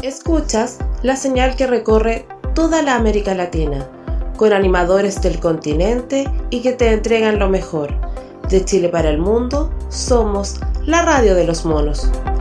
Escuchas la señal que recorre toda la América Latina, con animadores del continente y que te entregan lo mejor. De Chile para el mundo, somos la radio de los monos.